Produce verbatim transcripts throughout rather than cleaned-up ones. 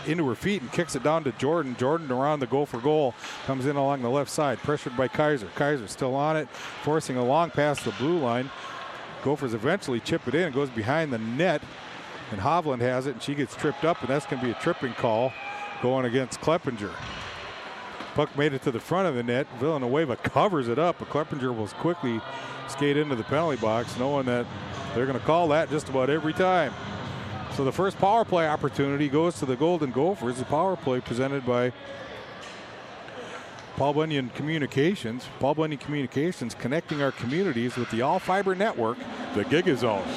into her feet and kicks it down to Jordan. Jordan around the Gopher goal, comes in along the left side, pressured by Kaiser. Kaiser still on it, forcing a long pass to the blue line. Gophers eventually chip it in. It goes behind the net, and Hovland has it, and she gets tripped up, and that's going to be a tripping call going against Kleppinger. Puck made it to the front of the net. Villanueva covers it up, but Kleppinger will quickly skate into the penalty box, knowing that they're going to call that just about every time. So the first power play opportunity goes to the Golden Gophers. The power play presented by Paul Bunyan Communications. Paul Bunyan Communications connecting our communities with the all-fiber network, the GigaZone.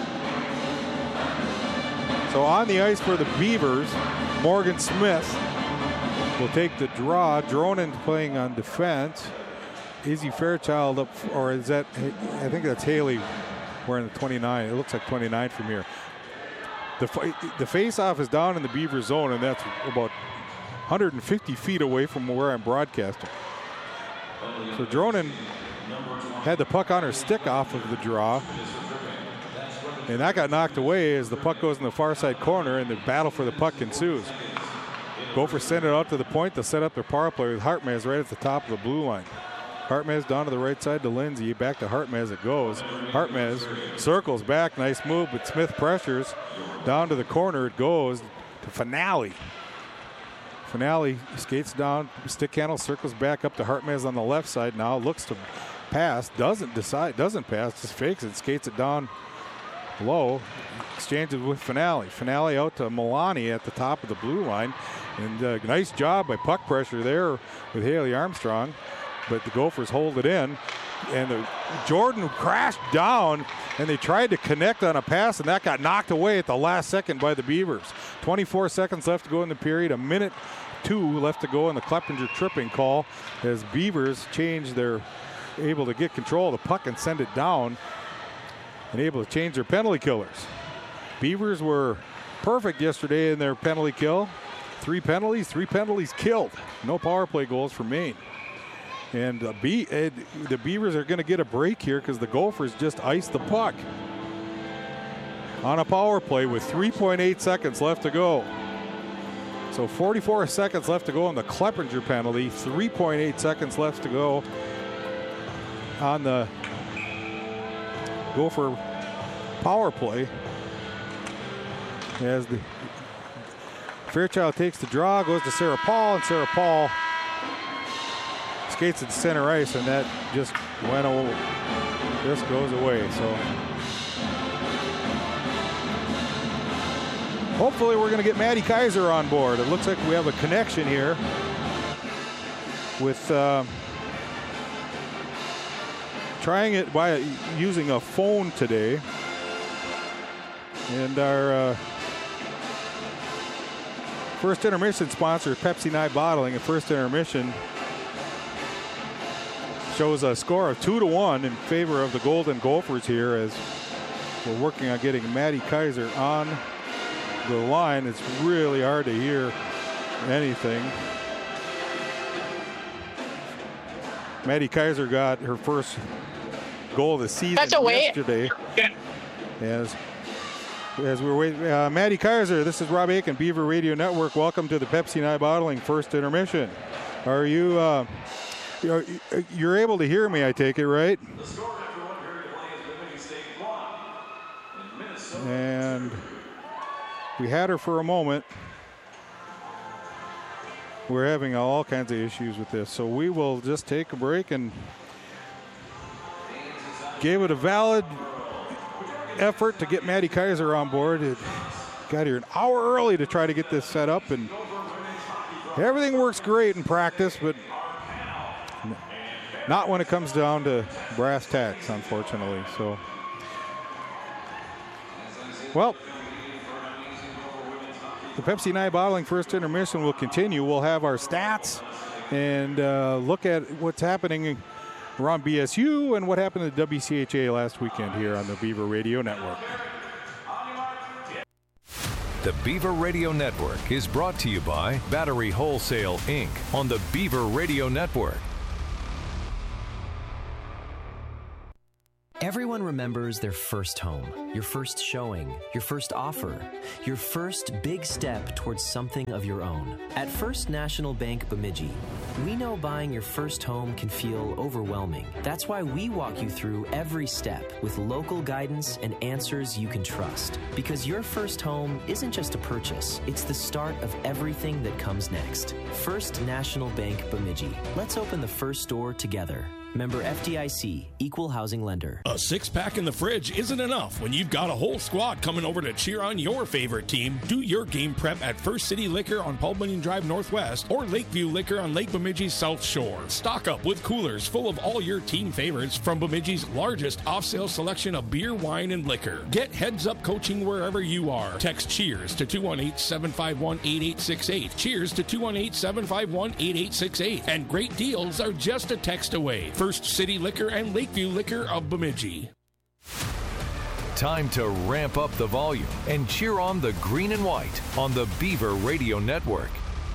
So on the ice for the Beavers, Morgan Smith will take the draw. Dronin playing on defense. Izzy Fairchild up, or is that, I think that's Haley wearing the twenty-nine. It looks like twenty-nine from here. The, the face-off is down in the Beaver zone, and that's about one hundred fifty feet away from where I'm broadcasting. So Dronin had the puck on her stick off of the draw, and that got knocked away as the puck goes in the far side corner, and the battle for the puck ensues. Gophers send it out to the point to set up their power play with Hartmaz right at the top of the blue line. Hartmaz down to the right side to Lindsay. Back to Hartmaz it goes. Hartmaz circles back. Nice move, but Smith pressures. Down to the corner it goes to Finale. Finale skates down. Stick handle circles back up to Hartmaz on the left side. Now looks to pass. Doesn't decide. Doesn't pass. Just fakes it. Skates it down low. Exchanges with Finale. Finale out to Milani at the top of the blue line. And uh, nice job by puck pressure there with Haley Armstrong. But the Gophers hold it in. And the, Jordan crashed down, and they tried to connect on a pass, and that got knocked away at the last second by the Beavers. twenty-four seconds left to go in the period. A minute two left to go in the Kleppinger tripping call as Beavers change their, able to get control of the puck and send it down, and able to change their penalty killers. Beavers were perfect yesterday in their penalty kill. Three penalties, three penalties killed. No power play goals for Maine. And uh, Be- uh, the Beavers are going to get a break here because the Gophers just iced the puck on a power play with three point eight seconds left to go. So forty-four seconds left to go on the Kleppinger penalty, three point eight seconds left to go on the Gopher power play. As the Fairchild takes the draw, goes to Sarah Paul, and Sarah Paul skates at center ice, and that just went over, just goes away. So hopefully we're going to get Maddie Kaiser on board. It looks like we have a connection here with uh, trying it by using a phone today. And our uh, first intermission sponsor, Pepsi Night Bottling, and first intermission shows a score of two to one in favor of the Golden Gophers here as we're working on getting Maddie Kaiser on the line. It's really hard to hear anything. Maddie Kaiser got her first goal of the season That's a yesterday. Yeah. As, as we're waiting, uh, Maddie Kaiser, this is Rob Aiken, Beaver Radio Network. Welcome to the Pepsi Night Bottling first intermission. Are you... Uh, You're, you're able to hear me, I take it, right? And we had her for a moment. We're having all kinds of issues with this, so we will just take a break and gave it a valid effort to get Maddie Kaiser on board. It got here an hour early to try to get this set up, and everything works great in practice, but not when it comes down to brass tacks, unfortunately. So, well, the Pepsi Night Bottling first intermission will continue. We'll have our stats and uh, look at what's happening around B S U and what happened at W C H A last weekend here on the Beaver Radio Network. The Beaver Radio Network is brought to you by Battery Wholesale, Incorporated on the Beaver Radio Network. Everyone remembers their first home, your first showing, your first offer, your first big step towards something of your own. At First National Bank Bemidji, we know buying your first home can feel overwhelming. That's why we walk you through every step with local guidance and answers you can trust. Because your first home isn't just a purchase, it's the start of everything that comes next. First National Bank Bemidji. Let's open the first door together. Member F D I C, Equal Housing Lender. A six-pack in the fridge isn't enough when you've got a whole squad coming over to cheer on your favorite team. Do your game prep at First City Liquor on Paul Bunyan Drive Northwest or Lakeview Liquor on Lake Bemidji's South Shore. Stock up with coolers full of all your team favorites from Bemidji's largest off-sale selection of beer, wine, and liquor. Get heads-up coaching wherever you are. Text CHEERS to two one eight, seven five one, eight eight six eight. Cheers to two one eight, seven five one, eight eight six eight. And great deals are just a text away. First City Liquor and Lakeview Liquor of Bemidji. Time to ramp up the volume and cheer on the green and white on the Beaver Radio Network.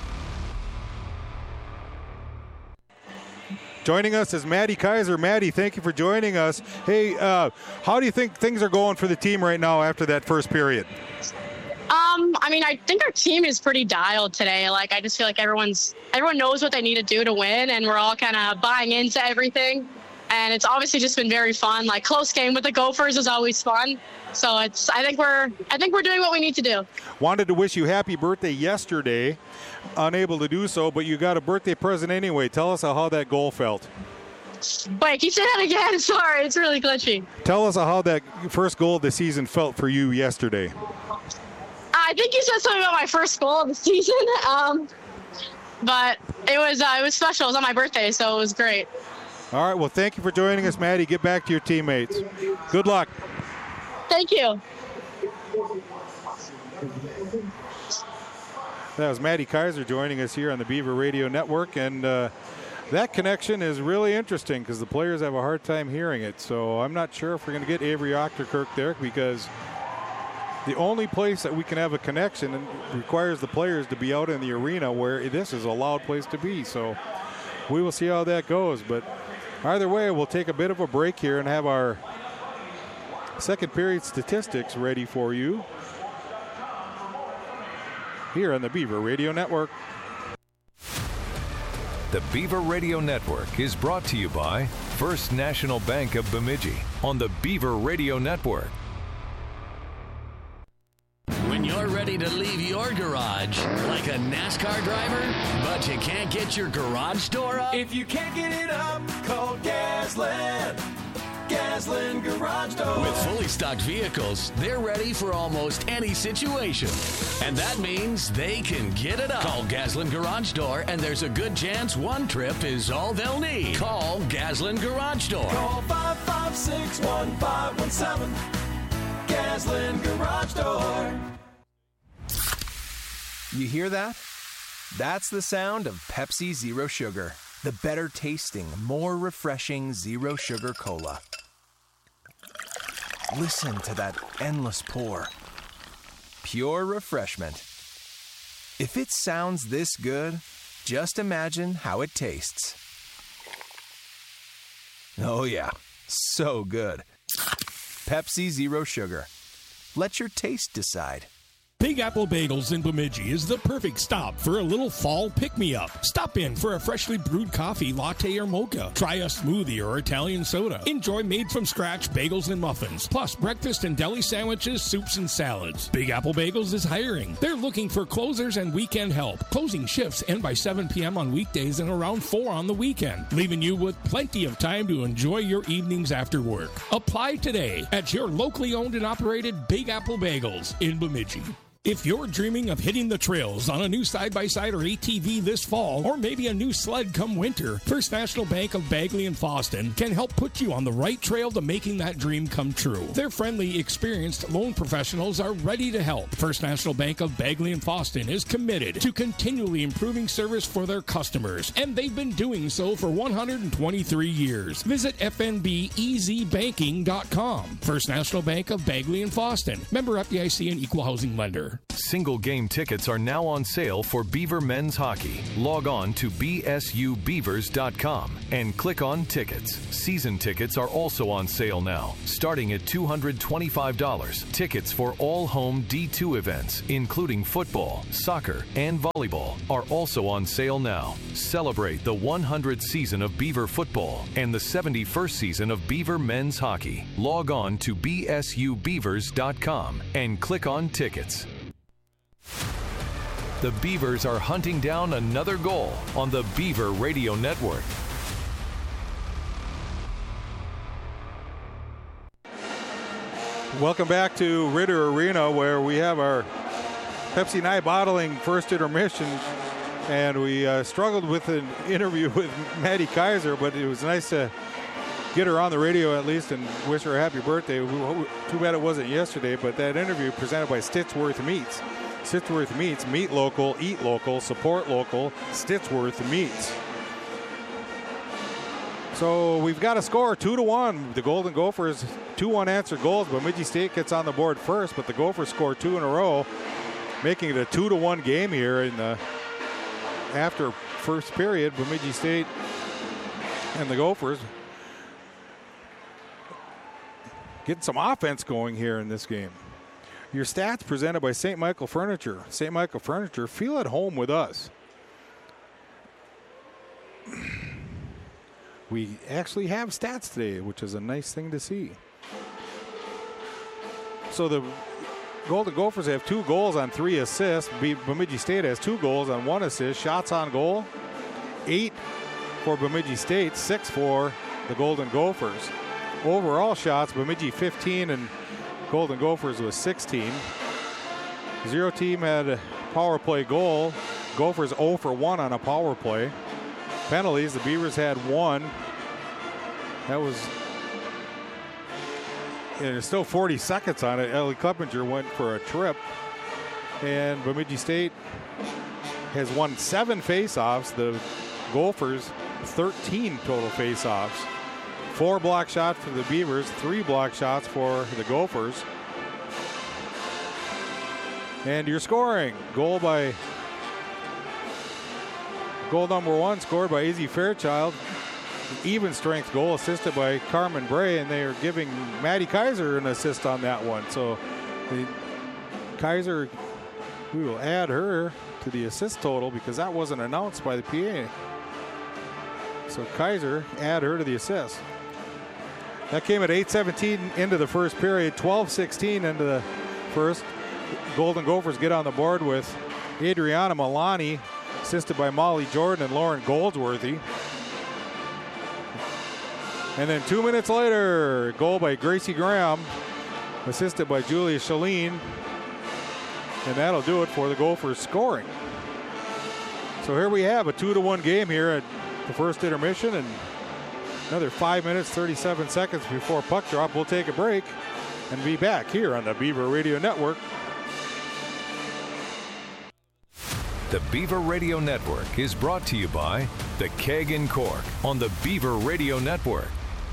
Joining us is Maddie Kaiser. Maddie, thank you for joining us. Hey, uh, how do you think things are going for the team right now after that first period? Um, I mean, I think our team is pretty dialed today. Like, I just feel like everyone's everyone knows what they need to do to win, and we're all kind of buying into everything. And it's obviously just been very fun. Like, close game with the Gophers is always fun. So it's I think we're I think we're doing what we need to do. Wanted to wish you happy birthday yesterday. Unable to do so, but you got a birthday present anyway. Tell us how that goal felt. Wait, can you say that again? Sorry, it's really glitchy. Tell us how that first goal of the season felt for you yesterday. I think you said something about my first goal of the season, um, but it was uh, it was special. It was on my birthday, so it was great. All right, well, thank you for joining us, Maddie. Get back to your teammates. Good luck. Thank you. That was Maddie Kaiser joining us here on the Beaver Radio Network, and uh, that connection is really interesting because the players have a hard time hearing it. So I'm not sure if we're going to get Avery Ochterkirk there, because the only place that we can have a connection requires the players to be out in the arena where this is a loud place to be. So we will see how that goes. But either way, we'll take a bit of a break here and have our second period statistics ready for you here on the Beaver Radio Network. The Beaver Radio Network is brought to you by First National Bank of Bemidji on the Beaver Radio Network. When you're ready to leave your garage like a NASCAR driver, but you can't get your garage door up? If you can't get it up, call Gasland. Gasland Garage Door. With fully stocked vehicles, they're ready for almost any situation. And that means they can get it up. Call Gasland Garage Door, and there's a good chance one trip is all they'll need. Call Gasland Garage Door. Call five five six, one five one seven. Gasland Garage Door. You hear that? That's the sound of Pepsi Zero Sugar. The better tasting, more refreshing Zero Sugar Cola. Listen to that endless pour. Pure refreshment. If it sounds this good, just imagine how it tastes. Oh yeah, so good. Pepsi Zero Sugar. Let your taste decide. Big Apple Bagels in Bemidji is the perfect stop for a little fall pick-me-up. Stop in for a freshly brewed coffee, latte, or mocha. Try a smoothie or Italian soda. Enjoy made-from-scratch bagels and muffins, plus breakfast and deli sandwiches, soups, and salads. Big Apple Bagels is hiring. They're looking for closers and weekend help. Closing shifts end by seven p.m. on weekdays and around four on the weekend, leaving you with plenty of time to enjoy your evenings after work. Apply today at your locally owned and operated Big Apple Bagels in Bemidji. If you're dreaming of hitting the trails on a new side-by-side or A T V this fall, or maybe a new sled come winter, First National Bank of Bagley and Fosston can help put you on the right trail to making that dream come true. Their friendly, experienced loan professionals are ready to help. First National Bank of Bagley and Fosston is committed to continually improving service for their customers, and they've been doing so for one hundred twenty-three years. Visit F N B E Z banking dot com. First National Bank of Bagley and Fosston. Member F D I C and Equal Housing Lender. Beaver. Single game tickets are now on sale for Beaver men's hockey. Log on to b s u beavers dot com and click on tickets. Season tickets are also on sale now, starting at two hundred twenty-five dollars. Tickets for all home D two events, including football, soccer, and volleyball, are also on sale now. Celebrate the one hundredth season of Beaver football and the seventy-first season of Beaver men's hockey. Log on to b s u beavers dot com and click on tickets. The Beavers are hunting down another goal on the Beaver Radio Network. Welcome back to Ritter Arena, where we have our Pepsi Night bottling first intermission, and we uh, struggled with an interview with Maddie Kaiser, but it was nice to get her on the radio at least and wish her a happy birthday. Too bad it wasn't yesterday, but that interview presented by Stitchworth Meats. Stitchworth Meats, meat local, eat local, support local, Stitchworth Meats. So we've got a score, two to one. The Golden Gophers, two unanswered goals. Bemidji State gets on the board first, but the Gophers score two in a row, making it a two to one game here in the after first period. Bemidji State and the Gophers getting some offense going here in this game. Your stats presented by Saint Michael Furniture. Saint Michael Furniture, feel at home with us. We actually have stats today, which is a nice thing to see. So the Golden Gophers have two goals on three assists. Bemidji State has two goals on one assist. Shots on goal, eight for Bemidji State, six for the Golden Gophers. Overall shots, Bemidji fifteen and Golden Gophers was sixteen. Zero team had a power play goal. Gophers zero for one on a power play. Penalties, the Beavers had one. That was, and there's still forty seconds on it. Ellie Kleppinger went for a trip. And Bemidji State has won seven faceoffs. The Gophers, thirteen total faceoffs. Four block shots for the Beavers, three block shots for the Gophers. And you're scoring. Goal by, goal number one scored by Izzy Fairchild. Even strength goal assisted by Carmen Bray, and they are giving Maddie Kaiser an assist on that one. So the Kaiser, we will add her to the assist total because that wasn't announced by the P A. So Kaiser, add her to the assist. That came at eight seventeen into the first period, twelve sixteen into the first. Golden Gophers get on the board with Adriana Milani, assisted by Molly Jordan and Lauren Goldsworthy. And then two minutes later, goal by Gracie Graham, assisted by Julia Shaleen. And that'll do it for the Gophers scoring. So here we have a two to one game here at the first intermission, and another five minutes, thirty-seven seconds before puck drop. We'll take a break and be back here on the Beaver Radio Network. The Beaver Radio Network is brought to you by the Keg and Cork on the Beaver Radio Network.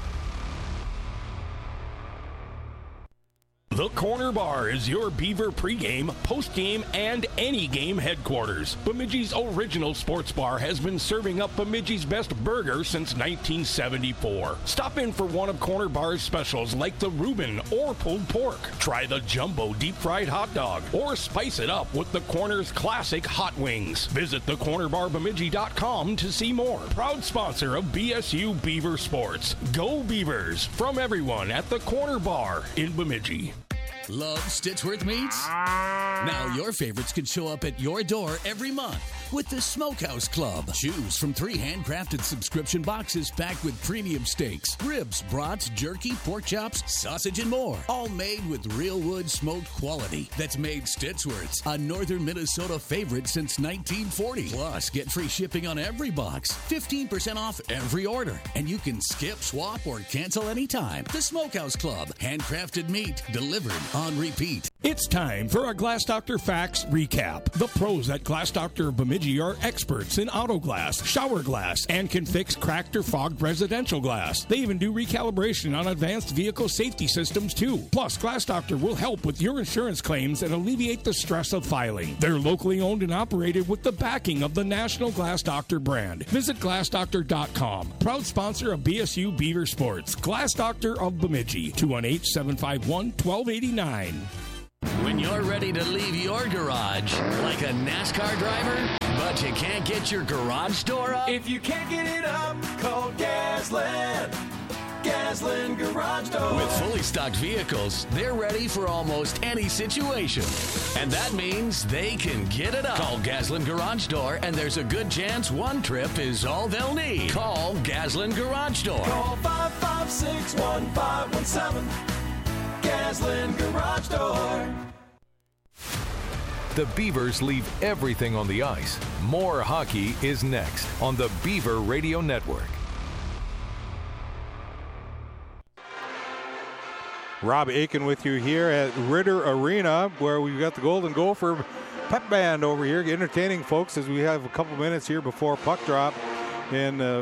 The Corner Bar is your Beaver pregame, postgame, and any game headquarters. Bemidji's original sports bar has been serving up Bemidji's best burger since nineteen seventy-four. Stop in for one of Corner Bar's specials like the Reuben or pulled pork. Try the Jumbo deep fried hot dog or spice it up with the Corner's classic hot wings. Visit the corner bar bemidji dot com to see more. Proud sponsor of B S U Beaver Sports. Go Beavers from everyone at the Corner Bar in Bemidji. Love Stitchworth Meats? Now your favorites can show up at your door every month with the Smokehouse Club. Choose from three handcrafted subscription boxes packed with premium steaks, ribs, brats, jerky, pork chops, sausage, and more. All made with real wood smoked quality that's made Stitchworth's a northern Minnesota favorite since nineteen forty. Plus, get free shipping on every box, fifteen percent off every order, and you can skip, swap, or cancel anytime. The Smokehouse Club. Handcrafted meat delivered on repeat. It's time for a Glass Doctor Facts Recap. The pros at Glass Doctor Bemidji are experts in auto glass, shower glass, and can fix cracked or fogged residential glass. They even do recalibration on advanced vehicle safety systems too. Plus, Glass Doctor will help with your insurance claims and alleviate the stress of filing. They're locally owned and operated with the backing of the national Glass Doctor brand. Visit glass doctor dot com. Proud sponsor of B S U Beaver Sports. Glass Doctor of Bemidji. two one eight, seven five one, one two eight nine. When you're ready to leave your garage like a NASCAR driver, but you can't get your garage door up? If you can't get it up, call Gasland. Gasland Garage Door. With fully stocked vehicles, they're ready for almost any situation. And that means they can get it up. Call Gasland Garage Door, and there's a good chance one trip is all they'll need. Call Gasland Garage Door. Call five five six, one five one seven. Gasland Garage Door. The Beavers leave everything on the ice. More hockey is next on the Beaver Radio Network. Rob Aiken with you here at Ritter Arena, where we've got the Golden Gopher pep band over here entertaining folks as we have a couple minutes here before puck drop. And uh,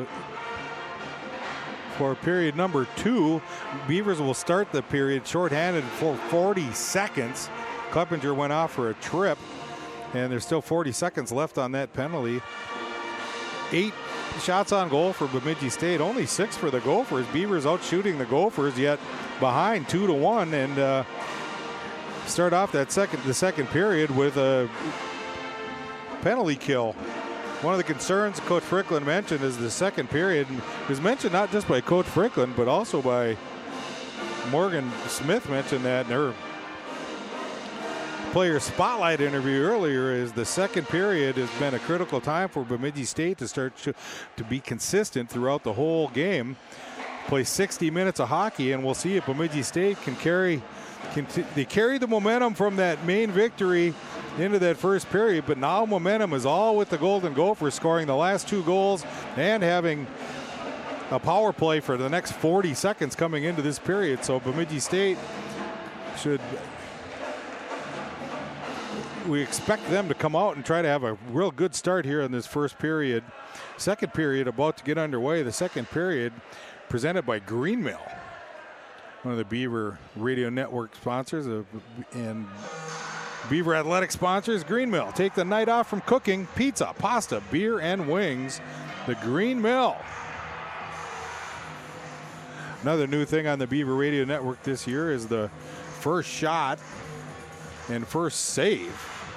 for period number two, Beavers will start the period shorthanded for forty seconds. Kleppinger went off for a trip, and there's still forty seconds left on that penalty. Eight shots on goal for Bemidji State, only six for the Gophers. Beavers out shooting the Gophers, yet behind two to one, and uh, start off that second the second period with a penalty kill. One of the concerns Coach Fricklin mentioned is the second period. And it was mentioned not just by Coach Fricklin, but also by Morgan Smith mentioned that in her player spotlight interview earlier, is the second period has been a critical time for Bemidji State to start to, to be consistent throughout the whole game. Play sixty minutes of hockey, and we'll see if Bemidji State can carry can t- they carry the momentum from that main victory into that first period, but now momentum is all with the Golden Gophers scoring the last two goals and having a power play for the next forty seconds coming into this period. So Bemidji State should, we expect them to come out and try to have a real good start here in this first period. Second period about to get underway. The second period presented by Green Mill, one of the Beaver Radio Network sponsors of, and Beaver Athletic sponsors. Green Mill, take the night off from cooking. Pizza, pasta, beer, and wings. The Green Mill. Another new thing on the Beaver Radio Network this year is the first shot and first save.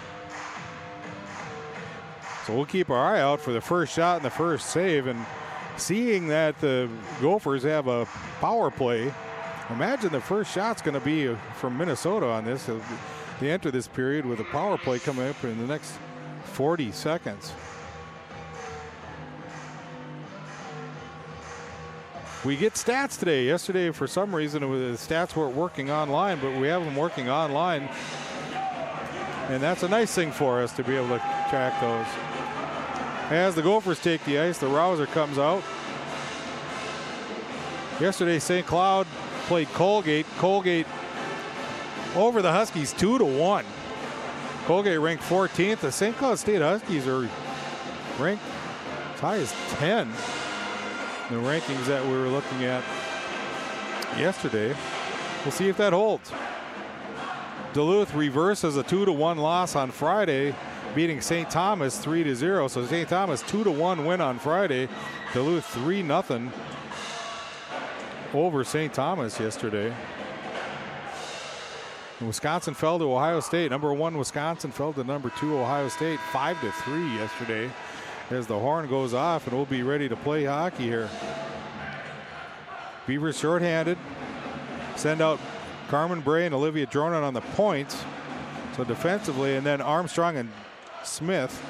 So we'll keep our eye out for the first shot and the first save. And seeing that the Gophers have a power play, imagine the first shot's going to be from Minnesota on this. They enter this period with a power play coming up in the next forty seconds. We get stats today. Yesterday, for some reason, it was, the stats weren't working online, but we have them working online. And that's a nice thing for us to be able to track those. As the Gophers take the ice, the Rouser comes out. Yesterday, Saint Cloud played Colgate. Colgate over the Huskies two to one. Colgate ranked fourteenth. The Saint Cloud State Huskies are ranked as high as ten. The rankings that we were looking at yesterday. We'll see if that holds. Duluth reverses a two to one loss on Friday, beating Saint Thomas three to zero. So Saint Thomas two to one win on Friday. Duluth three nothing over Saint Thomas yesterday. Wisconsin fell to Ohio State. Number one Wisconsin fell to number two Ohio State five to three yesterday. As the horn goes off, and we'll be ready to play hockey here. Beavers shorthanded. Send out Carmen Bray and Olivia Dronan on the points. So defensively, and then Armstrong and Smith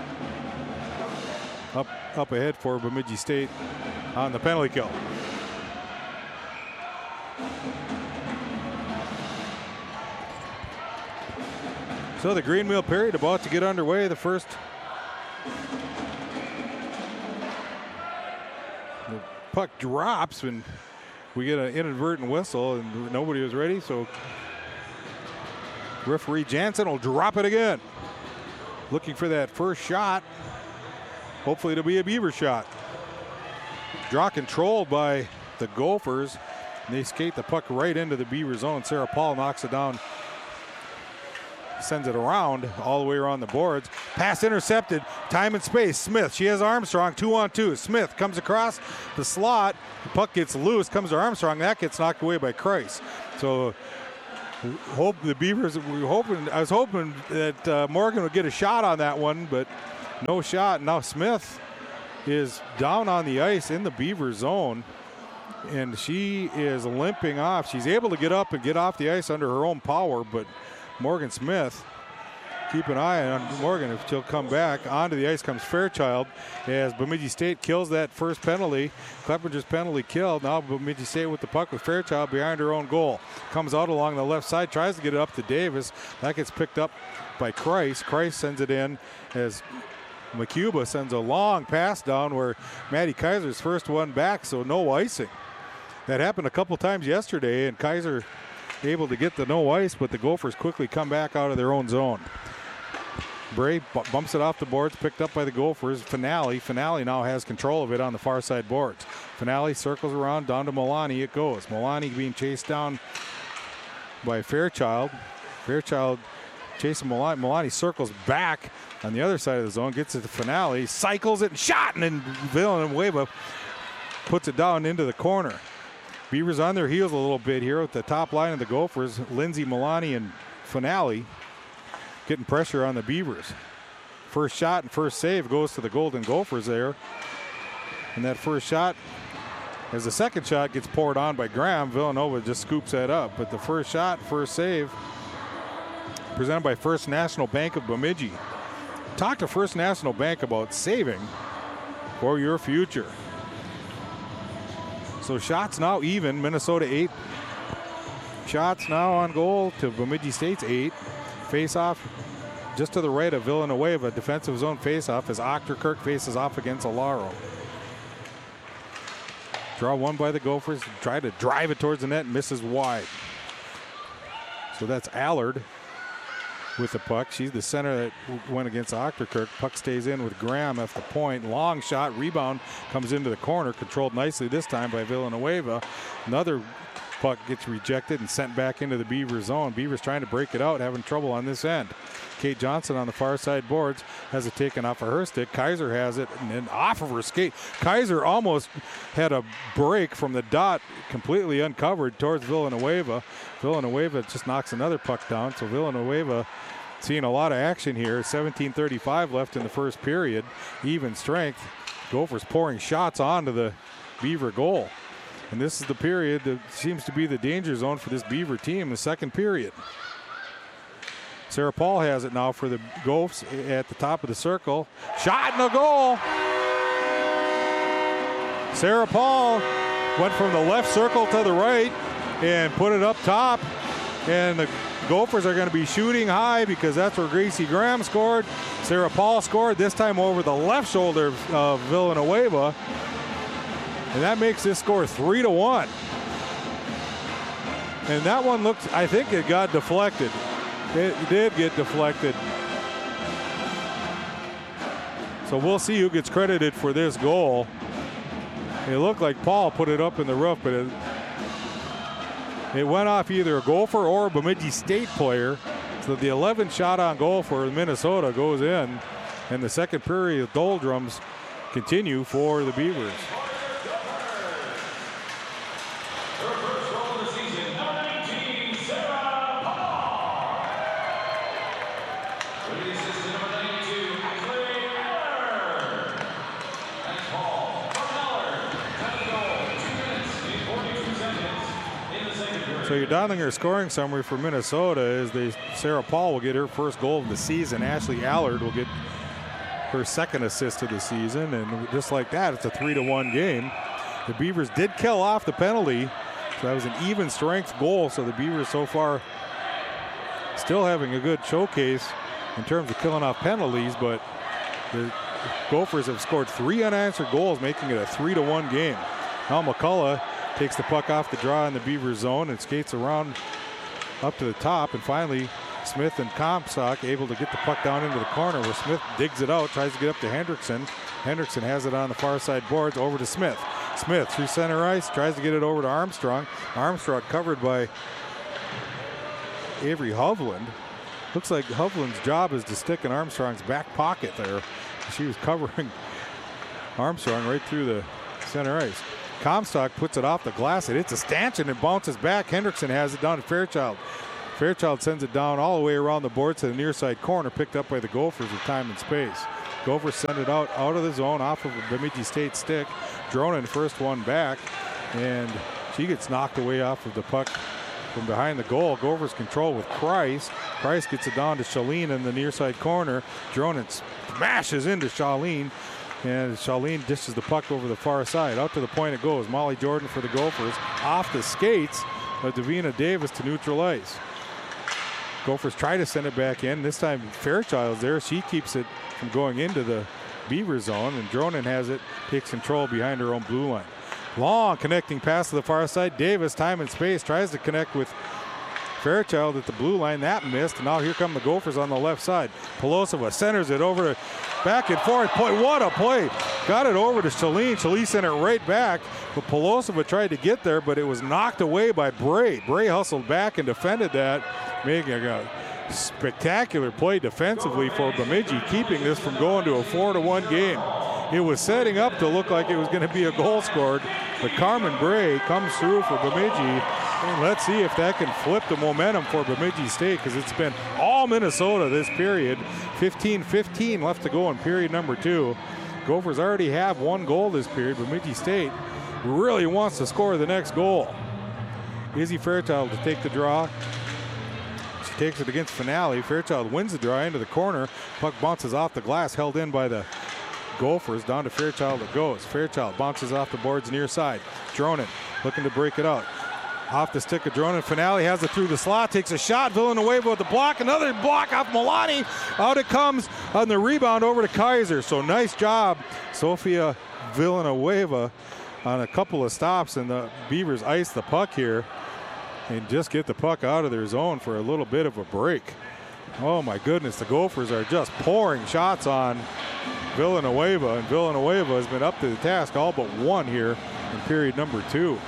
up up ahead for Bemidji State on the penalty kill. So the Green Mill period about to get underway. The first the puck drops and we get an inadvertent whistle, and nobody was ready. So Referee Jansen will drop it again. Looking for that first shot. Hopefully it'll be a Beaver shot. Draw controlled by the Gophers. They skate the puck right into the Beaver zone. Sarah Paul knocks it down. Sends it around all the way around the boards. Pass intercepted. Time and space. Smith. She has Armstrong. Two on two. Smith comes across the slot. The puck gets loose. Comes to Armstrong. That gets knocked away by Kreis. So hope the Beavers. We were hoping. I was hoping that uh, Morgan would get a shot on that one, but no shot. Now Smith is down on the ice in the Beaver zone, and she is limping off. She's able to get up and get off the ice under her own power, but Morgan Smith, keep an eye on Morgan if she'll come back. Onto the ice comes Fairchild as Bemidji State kills that first penalty. Cleppenger's penalty killed. Now Bemidji State with the puck with Fairchild behind her own goal. Comes out along the left side, tries to get it up to Davis. That gets picked up by Kreis. Kreis sends it in as McCuba sends a long pass down where Maddie Kaiser's first one back, so no icing. That happened a couple times yesterday, and Kaiser able to get the no ice, but the Gophers quickly come back out of their own zone. Bray b- bumps it off the boards, picked up by the Gophers. Finale. Finale now has control of it on the far side boards. Finale circles around, down to Milani it goes. Milani being chased down by Fairchild. Fairchild chasing Milani. Milani circles back on the other side of the zone, gets it to Finale, cycles it, and shot, and then Villanueva puts it down into the corner. Beavers on their heels a little bit here at the top line of the Gophers. Lindsay, Milani, and Finale getting pressure on the Beavers. First shot and first save goes to the Golden Gophers there. And that first shot, as the second shot gets poured on by Graham, Villanova just scoops that up. But the first shot, first save, presented by First National Bank of Bemidji. Talk to First National Bank about saving for your future. So shots now even. Minnesota eight. Shots now on goal to Bemidji State's eight. Face-off just to the right of Villanueva. Defensive zone face-off as Ochterkirk faces off against Alaro. Draw one by the Gophers. Try to drive it towards the net. Misses wide. So that's Allard with the puck. She's the center that went against Ochterkirk. Puck stays in with Graham at the point. Long shot, rebound, comes into the corner. Controlled nicely this time by Villanueva. Another puck gets rejected and sent back into the Beaver zone. Beavers trying to break it out, having trouble on this end. Kate Johnson on the far side boards has it taken off of her stick. Kaiser has it, and then off of her skate. Kaiser almost had a break from the dot, completely uncovered towards Villanueva. Villanueva just knocks another puck down, so Villanueva seeing a lot of action here. seventeen thirty-five left in the first period. Even strength. Gophers pouring shots onto the Beaver goal. And this is the period that seems to be the danger zone for this Beaver team, the second period. Sarah Paul has it now for the Gophs at the top of the circle. Shot and a goal. Sarah Paul went from the left circle to the right and put it up top. And the Gophers are going to be shooting high because that's where Gracie Graham scored. Sarah Paul scored, this time over the left shoulder of Villanueva. And that makes this score three to one. And that one looks, I think it got deflected. It did get deflected. So we'll see who gets credited for this goal. It looked like Paul put it up in the roof, but it, it went off either a Gopher or a Bemidji State player. So the eleventh shot on goal for Minnesota goes in. And the second period doldrums continue for the Beavers. So your Dondlinger scoring summary for Minnesota is they, Sarah Paul will get her first goal of the season. Ashley Allard will get her second assist of the season. And just like that, it's a three to one game. The Beavers did kill off the penalty. So that was an even strength goal. So the Beavers so far still having a good showcase in terms of killing off penalties. But the Gophers have scored three unanswered goals, making it a three to one game. Now McCullough takes the puck off the draw in the Beaver zone and skates around up to the top and finally Smith and Comstock able to get the puck down into the corner where Smith digs it out, tries to get up to Hendrickson. Hendrickson has it on the far side boards over to Smith. Smith through center ice, tries to get it over to Armstrong. Armstrong covered by Avery Hovland. Looks like Hovland's job is to stick in Armstrong's back pocket there. She was covering Armstrong right through the center ice. Comstock puts it off the glass. It hits a stanchion and bounces back. Hendrickson has it down to Fairchild. Fairchild sends it down all the way around the board to the near side corner, picked up by the Gophers with time and space. Gophers send it out out of the zone off of a Bemidji State stick. Dronen first one back, and she gets knocked away off of the puck from behind the goal. Gophers control with Price. Price gets it down to Shaleen in the near side corner. Dronen smashes into Shaleen, and Shaleen dishes the puck over the far side. Out to the point it goes. Molly Jordan for the Gophers. Off the skates of Davina Davis to neutral ice. Gophers try to send it back in. This time Fairchild's there. She keeps it from going into the Beaver zone, and Dronen has it, takes control behind her own blue line. Long connecting pass to the far side. Davis, time and space, tries to connect with Fairchild at the blue line. That missed. And now here come the Gophers on the left side. Pelosova centers it over to back and forth. Boy, what a play. Got it over to Shaleen. Shaleen sent it right back. But Pelosova tried to get there, but it was knocked away by Bray. Bray hustled back and defended that, making a spectacular play defensively for Bemidji, keeping this from going to a four to one game. It was setting up to look like it was going to be a goal scored, but Carmen Bray comes through for Bemidji. And let's see if that can flip the momentum for Bemidji State, because it's been all Minnesota this period. fifteen fifteen left to go in period number two. Gophers already have one goal this period. Bemidji State really wants to score the next goal. Izzy Fairchild to take the draw. She takes it against Finale. Fairchild wins the draw into the corner. Puck bounces off the glass, held in by the Gophers. Down to Fairchild it goes. Fairchild bounces off the boards near side. Dronen looking to break it out. Off the stick of Dronen. Finale has it through the slot. Takes a shot. Villanueva with the block. Another block off Milani. Out it comes on the rebound over to Kaiser. So nice job, Sofia Villanueva, on a couple of stops. And the Beavers ice the puck here and just get the puck out of their zone for a little bit of a break. Oh my goodness. The Gophers are just pouring shots on Villanueva. And Villanueva has been up to the task all but one here in period number two.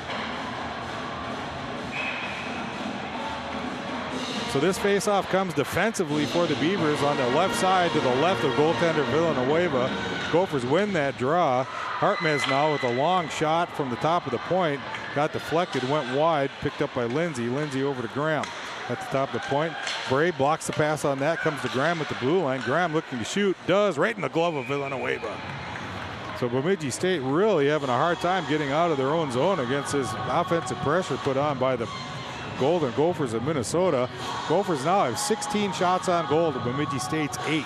So this faceoff comes defensively for the Beavers on the left side to the left of goaltender Villanueva. Gophers win that draw. Hartmez now with a long shot from the top of the point. Got deflected, went wide, picked up by Lindsay. Lindsay over to Graham at the top of the point. Bray blocks the pass on that, comes to Graham at the blue line. Graham looking to shoot, does, right in the glove of Villanueva. So Bemidji State really having a hard time getting out of their own zone against this offensive pressure put on by the Golden Gophers of Minnesota. Gophers now have sixteen shots on goal to Bemidji State's eight.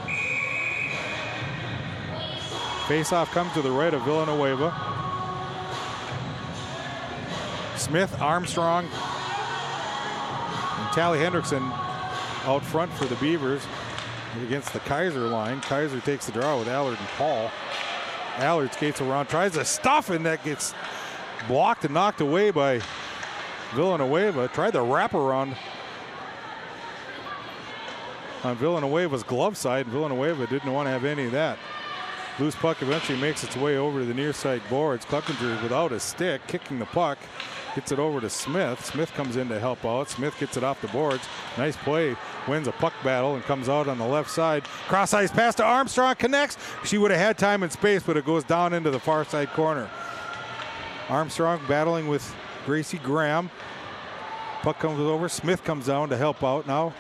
Faceoff comes to the right of Villanueva. Smith, Armstrong, and Tally Hendrickson out front for the Beavers against the Kaiser line. Kaiser takes the draw with Allard and Paul. Allard skates around, tries to stuff, and that gets blocked and knocked away by Villanueva. Tried the wraparound on Villanueva's glove side, and Villanueva didn't want to have any of that. Loose puck eventually makes its way over to the near side boards. Kleppinger without a stick, kicking the puck, gets it over to Smith. Smith comes in to help out. Smith gets it off the boards. Nice play, wins a puck battle and comes out on the left side. Cross ice pass to Armstrong, connects. She would have had time and space, but it goes down into the far side corner. Armstrong battling with Gracie Graham. Puck comes over. Smith comes down to help out now.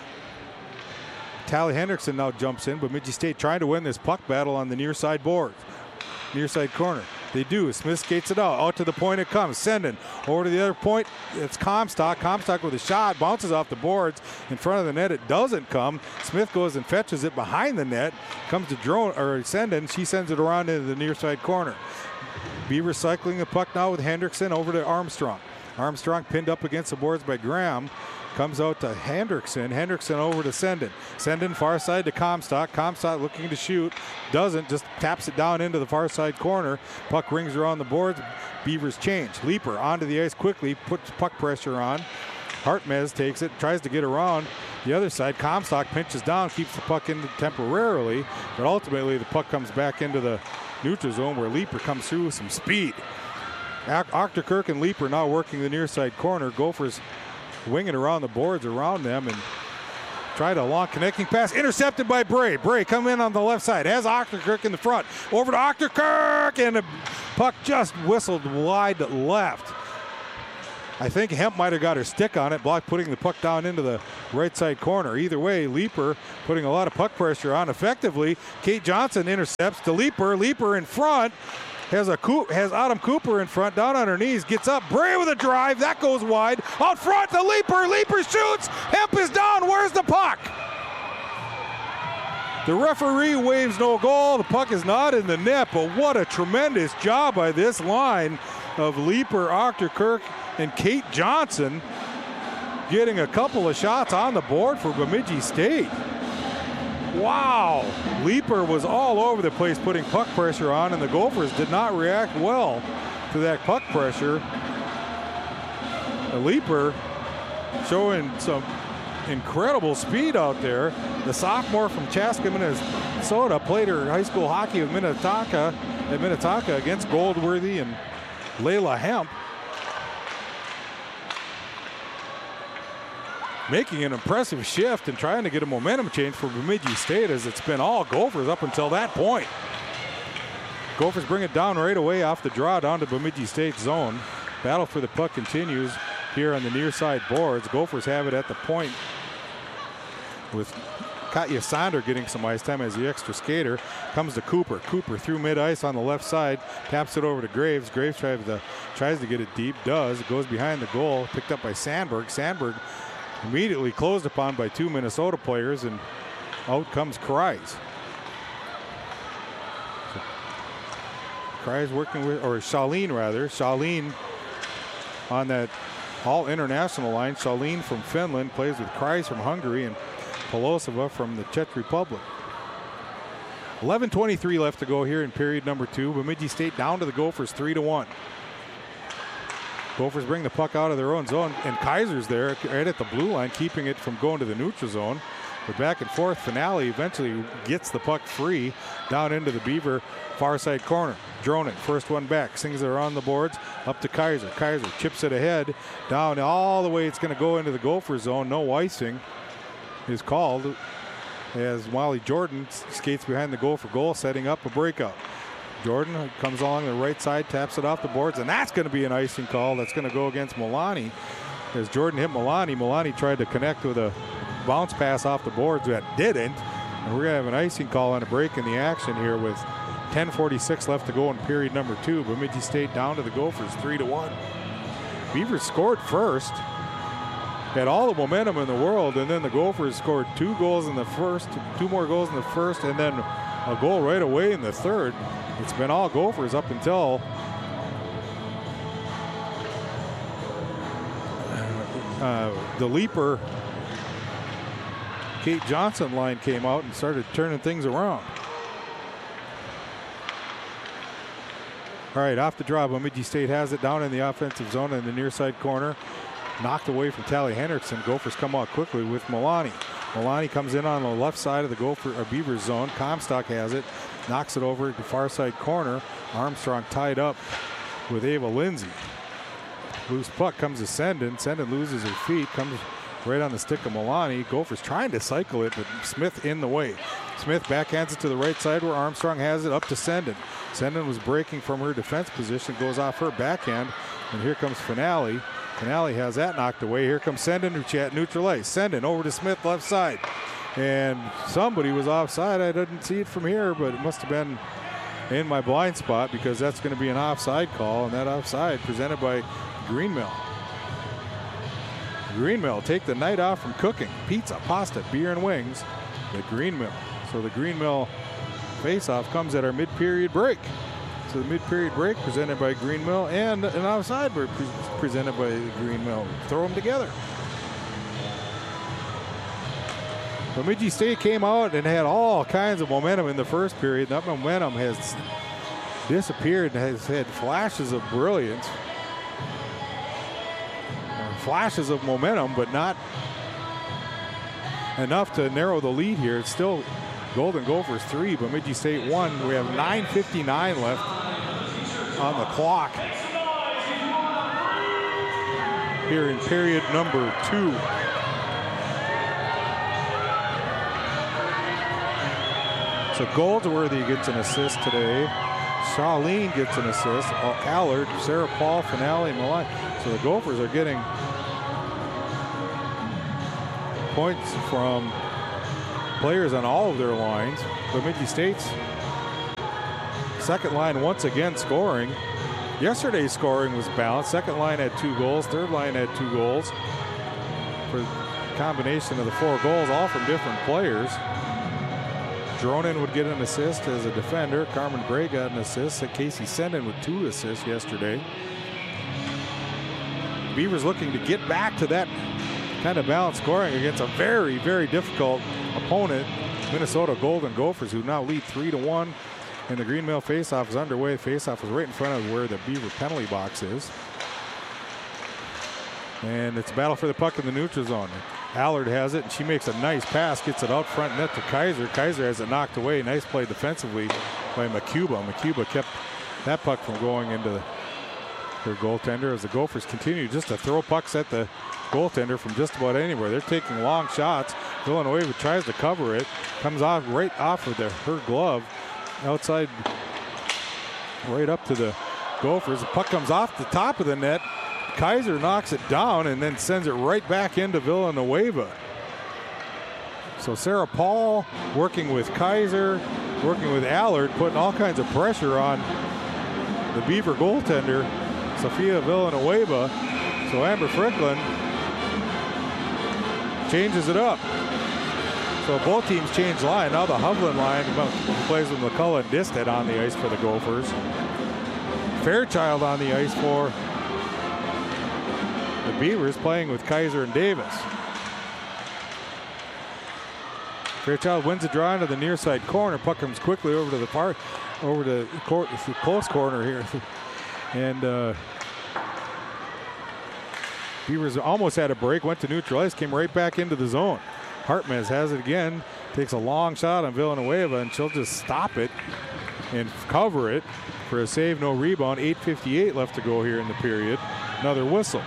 Tally Hendrickson now jumps in, but Bemidji State trying to win this puck battle on the near side board. Near side corner. They do. Smith skates it out. Out to the point it comes. Sending over to the other point. It's Comstock. Comstock with a shot. Bounces off the boards. In front of the net. It doesn't come. Smith goes and fetches it behind the net. Comes to drone or Sendin. She sends it around into the near side corner. Beavers cycling the puck now with Hendrickson over to Armstrong. Armstrong pinned up against the boards by Graham. Comes out to Hendrickson. Hendrickson over to Sendin. Sendin far side to Comstock. Comstock looking to shoot. Doesn't. Just taps it down into the far side corner. Puck rings around the boards. Beavers change. Leaper onto the ice quickly. Puts puck pressure on. Hartmez takes it, tries to get around the other side. Comstock pinches down, keeps the puck in temporarily, but ultimately the puck comes back into the neutral zone where Leeper comes through with some speed. Ochterkirk and Leeper now working the near side corner. Gophers winging around the boards around them and tried a long connecting pass, intercepted by Bray. Bray come in on the left side, has Ochterkirk in the front. Over to Ochterkirk, and the puck just whistled wide left. I think Hemp might have got her stick on it, blocked putting the puck down into the right side corner. Either way, Leeper putting a lot of puck pressure on effectively. Kate Johnson intercepts to Leeper. Leeper in front. Has a has Autumn Cooper in front, down on her knees, gets up. Bray with a drive, that goes wide. Out front to Leeper. Leeper shoots. Hemp is down. Where's the puck? The referee waves no goal. The puck is not in the net, but what a tremendous job by this line of Leeper, Ochterkirk, and Kate Johnson getting a couple of shots on the board for Bemidji State. Wow. Leeper was all over the place putting puck pressure on, and the Gophers did not react well to that puck pressure. The Leeper showing some incredible speed out there. The sophomore from Chaska, Minnesota, played her high school hockey with Minnetonka at Minnetonka against Goldworthy and Layla Hemp. Making an impressive shift and trying to get a momentum change for Bemidji State, as it's been all Gophers up until that point. Gophers bring it down right away off the draw down to Bemidji State zone. Battle for the puck continues here on the near side boards. Gophers have it at the point with Katya Sander getting some ice time as the extra skater. Comes to Cooper. Cooper through mid-ice on the left side, taps it over to Graves. Graves tries to, tries to get it deep, does. It goes behind the goal, picked up by Sandberg. Sandberg immediately closed upon by two Minnesota players, and out comes Kreis. So, Kreis working with, or Shaleen rather, Shaleen on that all-international line. Shaleen from Finland plays with Kreis from Hungary and Polosova from the Czech Republic. eleven twenty-three left to go here in period number two. Bemidji State down to the Gophers three to one. Gophers bring the puck out of their own zone, and Kaiser's there right at the blue line, keeping it from going to the neutral zone. But back and forth, Finale eventually gets the puck free down into the Beaver far side corner. Dronin, first one back, sings it around the boards, up to Kaiser. Kaiser chips it ahead, down all the way. It's going to go into the Gopher zone. No icing is called as Molly Jordan skates behind the Gopher goal, setting up a breakout. Jordan comes along the right side, taps it off the boards, and that's going to be an icing call. That's going to go against Milani. As Jordan hit Milani, Milani tried to connect with a bounce pass off the boards that didn't. And we're going to have an icing call on a break in the action here with ten forty-six left to go in period number two. Bemidji State down to the Gophers three to one. Beavers scored first, had all the momentum in the world, and then the Gophers scored two goals in the first, two more goals in the first, and then a goal right away in the third. It's been all Gophers up until uh, the Leeper Kate Johnson line came out and started turning things around. All right, off the draw, Bemidji State has it down in the offensive zone in the near side corner. Knocked away from Tally Hendrickson. Gophers come out quickly with Milani. Milani comes in on the left side of the Gopher or Beavers zone. Comstock has it. Knocks it over to the far side corner. Armstrong tied up with Ava Lindsay. Loose puck comes to Sendon. Sendon loses her feet. Comes right on the stick of Milani. Gophers trying to cycle it, but Smith in the way. Smith backhands it to the right side where Armstrong has it up to Sendon. Sendon was breaking from her defense position. Goes off her backhand. And here comes Finale. Finale has that knocked away. Here comes Sendon to chat neutral ice. Sendon over to Smith left side. And somebody was offside. I didn't see it from here, but it must have been in my blind spot because that's going to be an offside call. And that offside presented by Greenmill. Greenmill take the night off from cooking. Pizza, pasta, beer, and wings. The Greenmill. So the Greenmill face-off comes at our mid-period break. So the mid-period break presented by Greenmill and an offside break pre- presented by Greenmill. Throw them together. Bemidji State came out and had all kinds of momentum in the first period. That momentum has disappeared and has had flashes of brilliance. flashes of momentum, but not enough to narrow the lead here. It's still Golden Gophers three, Bemidji State one. We have nine fifty-nine left on the clock here in period number two. So Goldsworthy gets an assist today. Charlene gets an assist. Allard, Sarah Paul, Finale, Malai. So the Gophers are getting points from players on all of their lines. Bemidji State's second line once again scoring. Yesterday's scoring was balanced. Second line had two goals. Third line had two goals. For the combination of the four goals, all from different players. Dronin would get an assist as a defender. Carmen Bray got an assist. Casey Senden with two assists yesterday. Beavers looking to get back to that kind of balanced scoring against a very, very difficult opponent, Minnesota Golden Gophers, who now lead three to one. And the Green Mill faceoff is underway. Faceoff is right in front of where the Beaver penalty box is. And it's a battle for the puck in the neutral zone. Allard has it, and she makes a nice pass, gets it out front net to Kaiser. Kaiser has it knocked away. Nice play defensively by McCuba. McCuba kept that puck from going into the, their goaltender as the Gophers continue just to throw pucks at the goaltender from just about anywhere. They're taking long shots. Villanueva tries to cover it, comes off right off of the, her glove, outside, right up to the Gophers. The puck comes off the top of the net. Kaiser knocks it down and then sends it right back into Villanueva. So Sarah Paul working with Kaiser, working with Allard, putting all kinds of pressure on the Beaver goaltender, Sophia Villanueva. So Amber Fricklin changes it up. So both teams change line. Now the Hovland line plays with McCullough and Disted on the ice for the Gophers. Fairchild on the ice for the Beavers, playing with Kaiser and Davis. Fairchild wins a draw into the near side corner. Puck comes quickly over to the far, over to court, the close corner here. And uh, Beavers almost had a break, went to neutral ice, came right back into the zone. Hartmez has it again, takes a long shot on Villanueva, and she'll just stop it and cover it for a save, no rebound. eight fifty-eight left to go here in the period. Another whistle.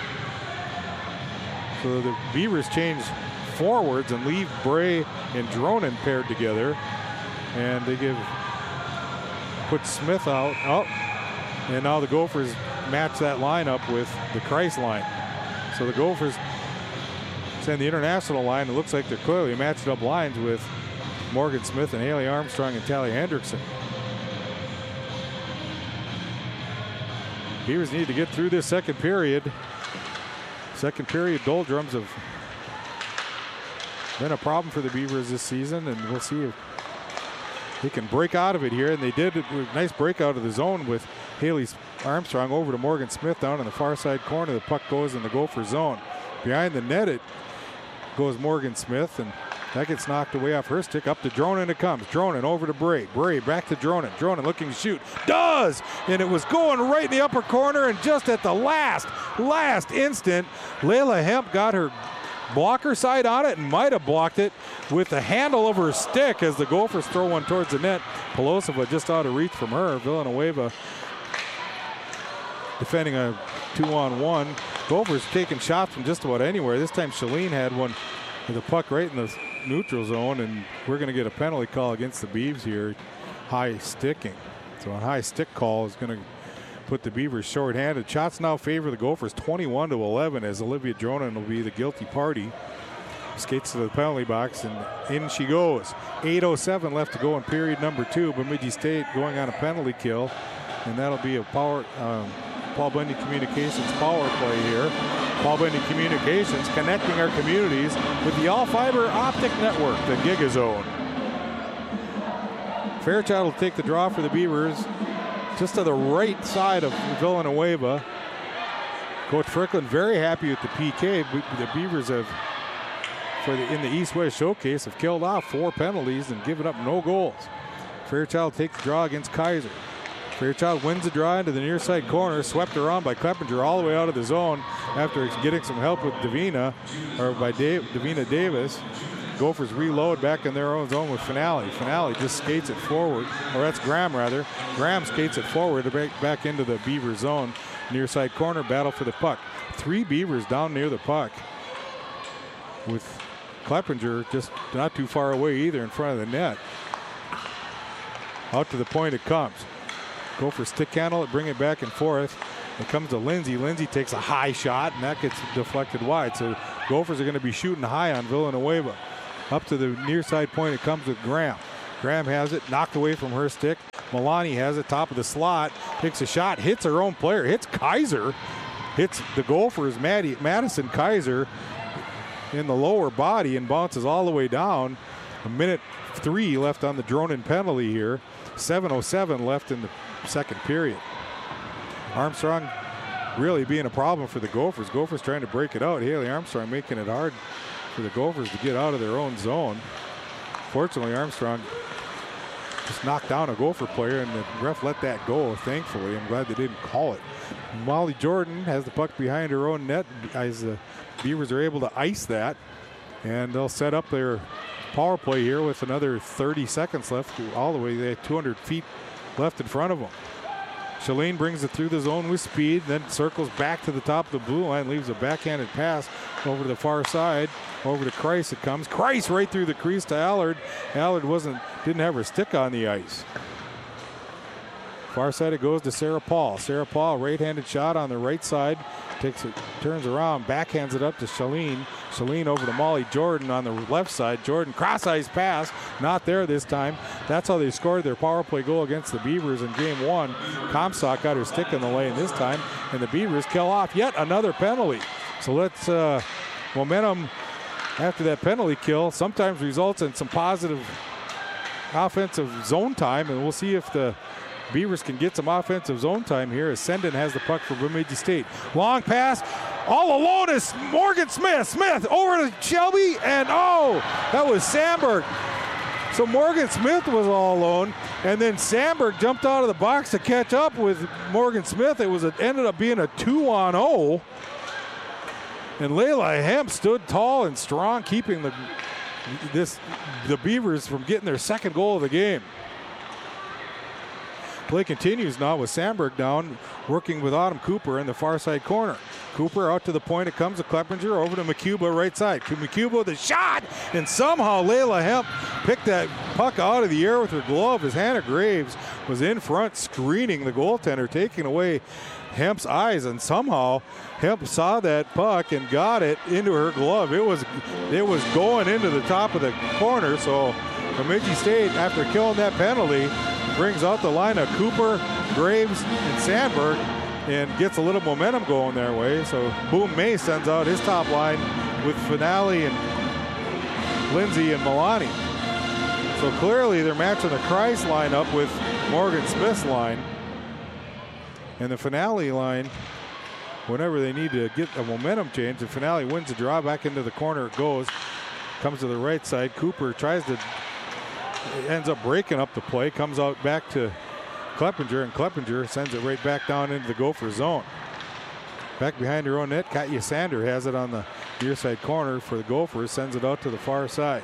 So the Beavers change forwards and leave Bray and Dronin paired together. And they give, put Smith out. Oh, and now the Gophers match that lineup with the Christ line. So the Gophers send the international line. It looks like they're clearly matched up lines with Morgan Smith and Haley Armstrong and Talia Hendrickson. Beavers need to get through this second period. Second period doldrums have been a problem for the Beavers this season, and we'll see if they can break out of it here. And they did a nice break out of the zone with Haley Armstrong over to Morgan Smith down in the far side corner. The puck goes in the Gopher zone. Behind the net it goes Morgan Smith, and that gets knocked away off her stick. Up to Dronin it comes. Dronin over to Bray. Bray back to Dronin. Dronin looking to shoot. Does! And it was going right in the upper corner, and just at the last, last instant, Layla Hemp got her blocker side on it and might have blocked it with the handle of her stick as the Gophers throw one towards the net. Pelosova just out of reach from her. Villanueva defending a two-on-one. Gophers taking shots from just about anywhere. This time Shalene had one with the puck right in the neutral zone, and we're going to get a penalty call against the Beavs here. High sticking. So a high stick call is going to put the Beavers short-handed. Shots now favor the Gophers twenty-one to eleven as Olivia Dronin will be the guilty party. Skates to the penalty box, and in she goes. eight oh seven left to go in period number two. Bemidji State going on a penalty kill, and that'll be a power um, Paul Bundy Communications power play here. Paul Bundy Communications connecting our communities with the all-fiber optic network, the GigaZone. Fairchild will take the draw for the Beavers just to the right side of Villanueva. Coach Fricklin very happy with the P K. The Beavers have, for the, in the East-West Showcase, have killed off four penalties and given up no goals. Fairchild takes the draw against Kaiser. Fairchild wins the draw into the near side corner, swept around by Kleppinger all the way out of the zone after getting some help with Davina, or by Dave, Davina Davis. Gophers reload back in their own zone with Finale. Finale just skates it forward, or that's Graham rather. Graham skates it forward to back, back into the Beaver zone. Near side corner, battle for the puck. Three Beavers down near the puck, with Kleppinger just not too far away either in front of the net. Out to the point it comes. Gophers stick handle it, bring it back and forth. It comes to Lindsay. Lindsay takes a high shot, and that gets deflected wide. So Gophers are going to be shooting high on Villanueva. Up to the near side point, it comes with Graham. Graham has it, knocked away from her stick. Milani has it, top of the slot, takes a shot, hits her own player, hits Kaiser, hits the Gophers, Maddie, Madison Kaiser, in the lower body and bounces all the way down. A minute three left on the Dronin penalty here. seven oh seven left in the second period. Armstrong really being a problem for the Gophers. Gophers trying to break it out. Haley Armstrong making it hard for the Gophers to get out of their own zone. Fortunately, Armstrong just knocked down a Gopher player, and the ref let that go, thankfully. I'm glad they didn't call it. Molly Jordan has the puck behind her own net as the Beavers are able to ice that, and they'll set up their power play here with another thirty seconds left, all the way. They have two hundred feet left in front of them. Shalene brings it through the zone with speed, then circles back to the top of the blue line, leaves a backhanded pass over to the far side. Over to Kreis it comes. Kreis right through the crease to Allard. Allard wasn't, didn't have her stick on the ice. Far side it goes to Sarah Paul. Sarah Paul, right-handed shot on the right side. Takes it, turns around, backhands it up to Shalene. Shalene over to Molly Jordan on the left side. Jordan cross-ice pass, not there this time. That's how they scored their power play goal against the Beavers in game one. Comstock got her stick in the lane this time, and the Beavers kill off yet another penalty. So let's, uh, momentum after that penalty kill sometimes results in some positive offensive zone time, and we'll see if the Beavers can get some offensive zone time here as Sendon has the puck for Bemidji State. Long pass, all alone is Morgan Smith. Smith over to Shelby, and oh, that was Sandberg. So Morgan Smith was all alone, and then Sandberg jumped out of the box to catch up with Morgan Smith. It was, it ended up being a two on oh. And Layla Hemp stood tall and strong, keeping the this the Beavers from getting their second goal of the game. Play continues now with Sandberg down, working with Autumn Cooper in the far side corner. Cooper out to the point. It comes to Kleppinger over to McCuba right side. McCuba the shot, and somehow Layla Hemp picked that puck out of the air with her glove as Hannah Graves was in front screening the goaltender, taking away Hemp's eyes, and somehow Hemp saw that puck and got it into her glove. It was it was going into the top of the corner, so Bemidji State, after killing that penalty, brings out the line of Cooper, Graves, and Sandberg and gets a little momentum going their way. So Boom May sends out his top line with Finale and Lindsay and Milani. So clearly they're matching the Kreis line up with Morgan Smith's line. And the Finale line, whenever they need to get a momentum change, the Finale wins the draw, back into the corner it goes. Comes to the right side. Cooper tries to, ends up breaking up the play, comes out back to Kleppinger, and Kleppinger sends it right back down into the Gopher zone. Back behind her own net, Katya Sander has it on the near side corner for the Gophers, sends it out to the far side.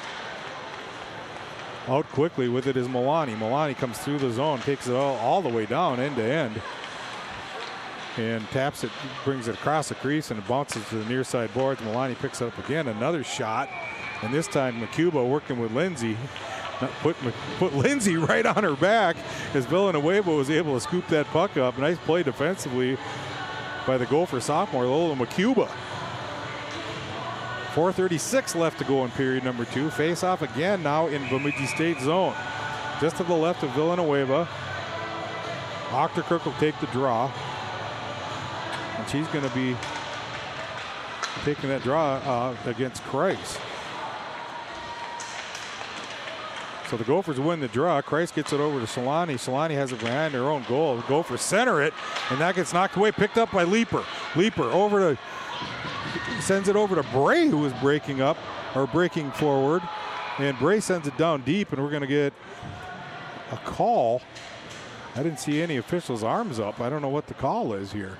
Out quickly with it is Milani. Milani comes through the zone, takes it all, all the way down end to end, and taps it, brings it across the crease, and it bounces to the near side boards. Milani picks it up again, another shot, and this time McCuba working with Lindsay. Put, put Lindsay right on her back as Villanueva was able to scoop that puck up. Nice play defensively by the Gopher sophomore, Lola McCuba. four thirty-six left to go in period number two. Face off again now in Bemidji State zone. Just to the left of Villanueva. Ochterkirk will take the draw. And she's going to be taking that draw uh, against Kreis. So the Gophers win the draw. Kreis gets it over to Solani. Solani has it behind her own goal. The Gophers center it, and that gets knocked away. Picked up by Leaper. Leaper over to, sends it over to Bray, who is breaking up, or breaking forward. And Bray sends it down deep, and we're going to get a call I didn't see any officials' arms up. I don't know what the call is here.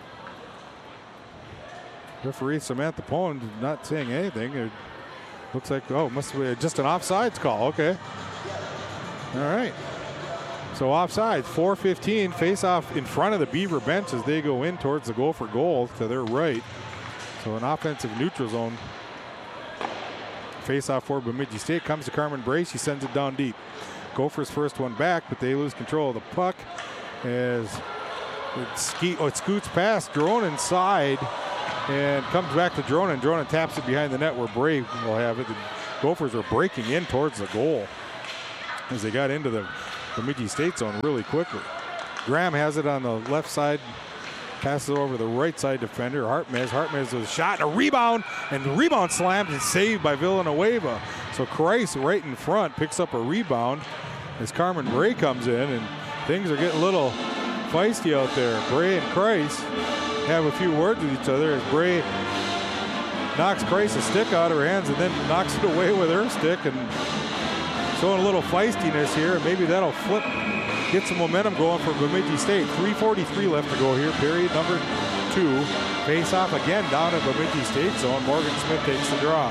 Referee Samantha Pone not saying anything. It looks like, oh, must be just an offsides call. Okay. All right. So offsides, four fifteen, face-off in front of the Beaver bench as they go in towards the Gopher goal to their right. So an offensive neutral zone. Face-off for Bemidji State comes to Carmen Bray. She sends it down deep. Gophers first one back, but they lose control of the puck as it, ski, oh, it scoots past Dronen inside and comes back to Dronen. Dronen taps it behind the net where Bray will have it. The Gophers are breaking in towards the goal as they got into the Bemidji State zone really quickly. Graham has it on the left side, passes it over the right side defender, Hartmez. Hartmez with a shot and a rebound, and the rebound slammed and saved by Villanueva. So Kreis right in front picks up a rebound as Carmen Bray comes in, and things are getting a little feisty out there. Bray and Kreis have a few words with each other as Bray knocks Kreis a stick out of her hands and then knocks it away with her stick, and showing a little feistiness here, and maybe that'll flip, get some momentum going for Bemidji State. three forty-three left to go here, period number two. Face off again down at Bemidji State zone. Morgan Smith takes the draw.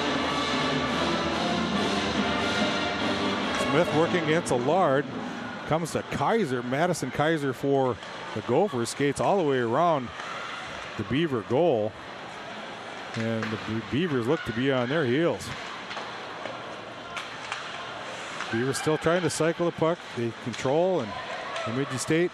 Smith working against Allard. Comes to Kaiser, Madison Kaiser for the Gophers. Skates all the way around the Beaver goal. And the Beavers look to be on their heels. Beavers still trying to cycle the puck. They control, and Bemidji State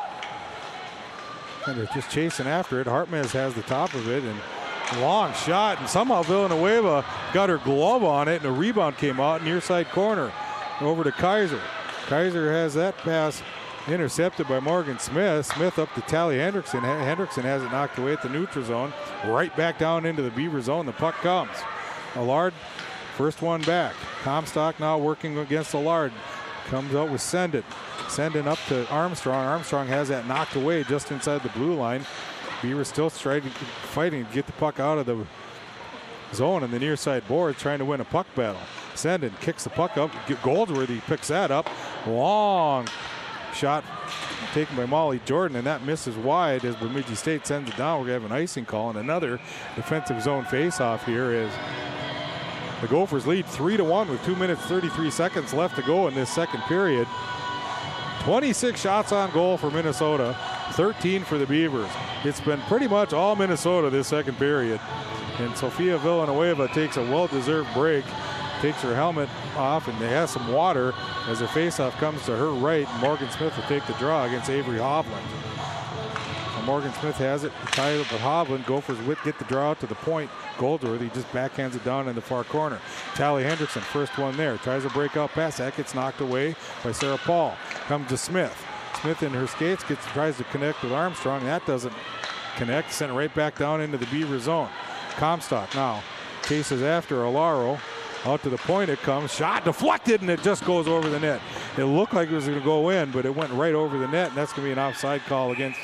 kind of just chasing after it. Hartmez has the top of it, and long shot, and somehow Villanueva got her glove on it, and a rebound came out near side corner over to Kaiser. Kaiser has that pass intercepted by Morgan Smith. Smith up to Tally Hendrickson. Hendrickson has it knocked away at the neutral zone. Right back down into the Beaver zone. The puck comes. Allard, first one back. Comstock now working against Allard. Comes out with Sendin. Sendin up to Armstrong. Armstrong has that knocked away just inside the blue line. Beaver still fighting, fighting to get the puck out of the zone in the near side board, trying to win a puck battle. Sendin kicks the puck up. Goldsworthy picks that up. Long shot taken by Molly Jordan, and that misses wide as Bemidji State sends it down. We're going to have an icing call, and another defensive zone face-off here is the Gophers lead three to one with two minutes thirty-three seconds left to go in this second period. twenty-six shots on goal for Minnesota, thirteen for the Beavers. It's been pretty much all Minnesota this second period. And Sofia Villanueva takes a well-deserved break, takes her helmet off, and they have some water as her faceoff comes to her right. Morgan Smith will take the draw against Avery Hovland. So Morgan Smith has it, tied up with Hovland. Gophers get the draw out to the point. Goldsworthy just backhands it down in the far corner. Tally Hendrickson, first one there. Tries a breakout pass. That gets knocked away by Sarah Paul. Comes to Smith. Smith in her skates gets tries to connect with Armstrong. That doesn't connect. Sent right back down into the Beaver zone. Comstock now chases after Alaro. Out to the point it comes. Shot deflected, and it just goes over the net. It looked like it was going to go in, but it went right over the net, and that's going to be an offside call against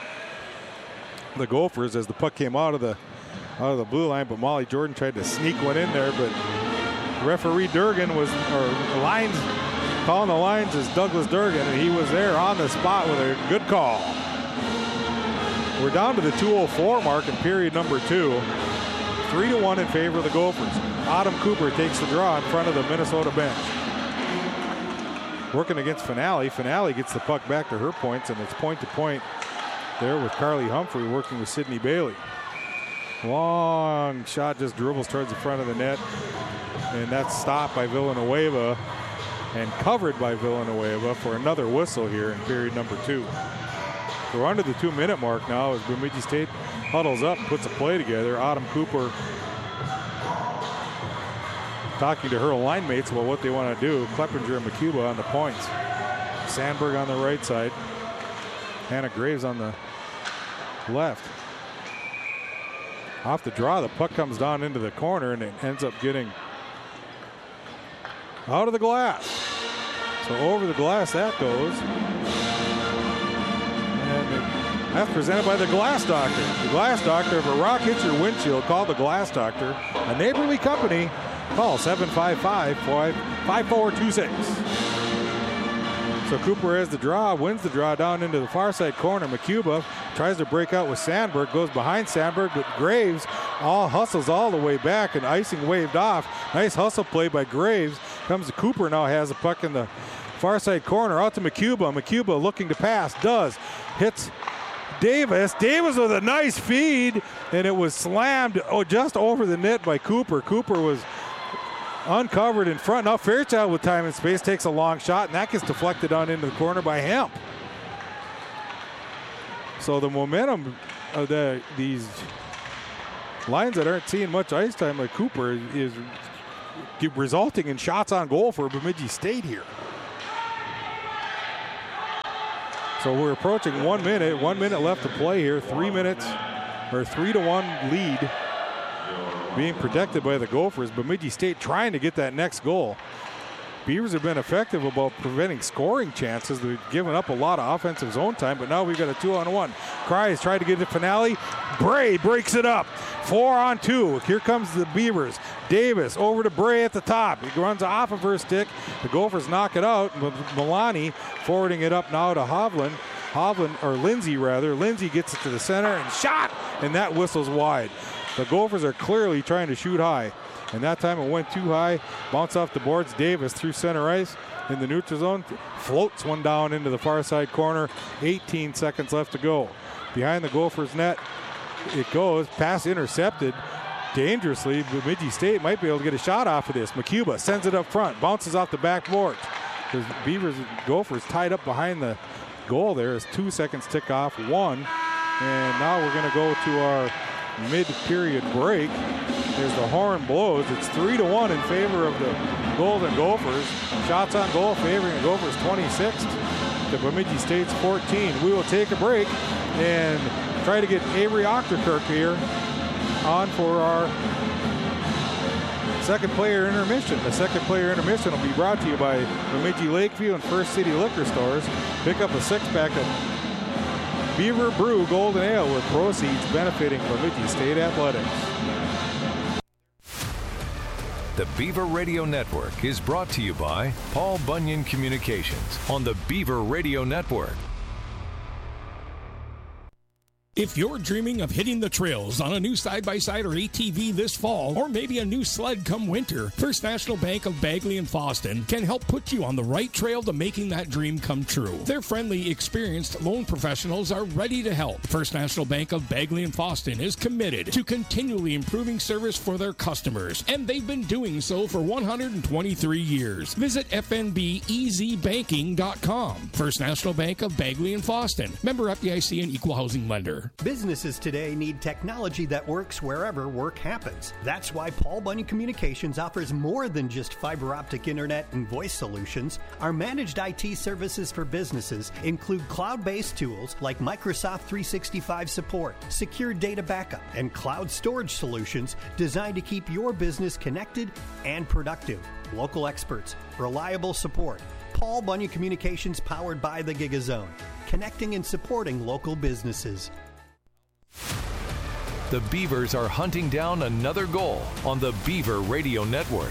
the Gophers as the puck came out of the out of the blue line, but Molly Jordan tried to sneak one in there, but referee Durgan was, or lines, calling the lines is Douglas Durgan, and he was there on the spot with a good call. We're down to the two oh four mark in period number two. Three to one in favor of the Gophers. Autumn Cooper takes the draw in front of the Minnesota bench. Working against Finale. Finale gets the puck back to her points, and it's point to point there with Carly Humphrey working with Sydney Bailey. Long shot just dribbles towards the front of the net, and that's stopped by Villanueva and covered by Villanueva for another whistle here in period number two. We're under the two-minute mark now as Bemidji State huddles up, puts a play together. Autumn Cooper talking to her line mates about what they want to do. Kleppinger and McCuba on the points. Sandberg on the right side. Hannah Graves on the left. Off the draw, the puck comes down into the corner, and it ends up getting out of the glass. So over the glass that goes. And that's presented by the Glass Doctor. The Glass Doctor, if a rock hits your windshield, call the Glass Doctor. A neighborly company. Call seven five five, five four two six. So Cooper has the draw, wins the draw down into the far side corner. McCuba tries to break out with Sandberg, goes behind Sandberg, but Graves all hustles all the way back, and icing waved off. Nice hustle play by Graves. Comes to Cooper, now has a puck in the far side corner, out to McCuba. McCuba looking to pass, does. Hits Davis. Davis with a nice feed, and it was slammed oh, just over the net by Cooper. Cooper was uncovered in front. Now Fairchild with time and space takes a long shot, and that gets deflected on into the corner by Hemp. So the momentum of the, these lines that aren't seeing much ice time like Cooper is, is resulting in shots on goal for Bemidji State here. So we're approaching one minute, one minute left to play here. Three minutes, or three to one lead being protected by the Gophers. Bemidji State trying to get that next goal. Beavers have been effective about preventing scoring chances. They've given up a lot of offensive zone time, but now we've got a two on one. Cry has tried to get to finale. Bray breaks it up. Four on two. Here comes the Beavers. Davis over to Bray at the top. He runs off of her stick. The Gophers knock it out. Milani forwarding it up now to Hovland. Hovland, or Lindsay rather. Lindsay gets it to the center and shot, and that whistles wide. The Gophers are clearly trying to shoot high, and that time it went too high. Bounce off the boards. Davis through center ice in the neutral zone. Floats one down into the far side corner. eighteen seconds left to go. Behind the Gophers net it goes. Pass intercepted dangerously. Bemidji State might be able to get a shot off of this. McCuba sends it up front. Bounces off the backboard. The Beavers Gophers tied up behind the goal there as two seconds tick off. One. And now we're going to go to our mid-period break. As the horn blows, it's three to one in favor of the Golden Gophers. Shots on goal favoring the Gophers twenty-six to Bemidji State's fourteen. We will take a break and try to get Avery Ochterkirk here on for our second player intermission. The second player intermission will be brought to you by Bemidji Lakeview and First City Liquor Stores. Pick up a six-pack of Beaver Brew Golden Ale with proceeds benefiting Bemidji State Athletics. The Beaver Radio Network is brought to you by Paul Bunyan Communications on the Beaver Radio Network. If you're dreaming of hitting the trails on a new side-by-side or A T V this fall, or maybe a new sled come winter, First National Bank of Bagley and Foston can help put you on the right trail to making that dream come true. Their friendly, experienced loan professionals are ready to help. First National Bank of Bagley and Foston is committed to continually improving service for their customers, and they've been doing so for one hundred twenty-three years. Visit F N B E Z banking dot com. First National Bank of Bagley and Foston. Member F D I C and Equal Housing Lender. Businesses today need technology that works wherever work happens. That's why Paul Bunyan Communications offers more than just fiber optic internet and voice solutions. Our managed I T services for businesses include cloud-based tools like Microsoft three sixty-five support, secure data backup, and cloud storage solutions designed to keep your business connected and productive. Local experts, reliable support. Paul Bunyan Communications powered by the GigaZone, connecting and supporting local businesses. The Beavers are hunting down another goal on the Beaver Radio Network.